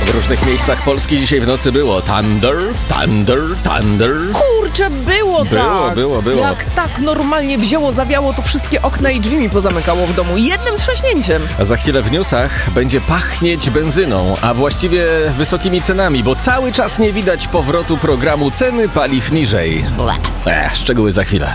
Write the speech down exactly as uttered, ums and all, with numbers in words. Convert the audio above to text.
W różnych miejscach Polski dzisiaj w nocy było thunder, thunder, thunder. Kurczę, było, Było, tak. było, było. Jak tak normalnie wzięło, zawiało, to wszystkie okna i drzwi mi pozamykało w domu. Jednym trzaśnięciem. A za chwilę w newsach będzie pachnieć benzyną, a właściwie wysokimi cenami, bo cały czas nie widać powrotu programu Ceny Paliw Niżej. Ech, szczegóły za chwilę.